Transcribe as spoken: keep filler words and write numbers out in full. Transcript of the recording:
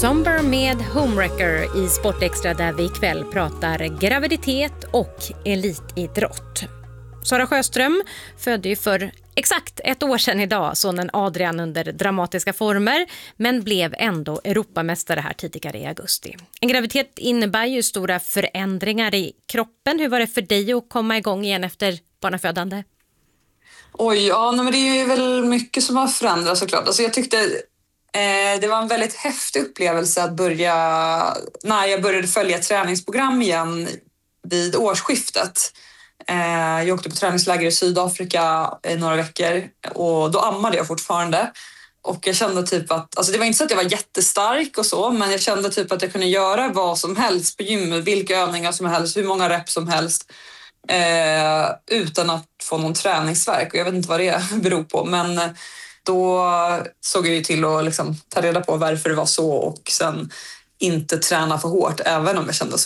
Somber med Homewrecker i Sportextra, där vi ikväll pratar graviditet och elitidrott. Sara Sjöström födde ju för exakt ett år sedan idag sonen Adrian under dramatiska former, men blev ändå Europamästare här tidigare i augusti. En graviditet innebär ju stora förändringar i kroppen. Hur var det för dig att komma igång igen efter barnafödande? Oj, ja, men det är ju väl mycket som har förändrats såklart. Alltså jag tyckte eh, det var en väldigt häftig upplevelse att börja, när jag började följa träningsprogram igen vid årsskiftet. Eh, jag åkte på träningsläger i Sydafrika i några veckor och då ammade jag fortfarande. Och jag kände typ att, alltså det var inte så att jag var jättestark och så, men jag kände typ att jag kunde göra vad som helst på gymmet, vilka övningar som helst, hur många reps som helst. Eh, utan att få någon träningsvärk, och jag vet inte vad det beror på, men då såg jag ju till att liksom ta reda på varför det var så och sen inte träna för hårt även om jag kände så.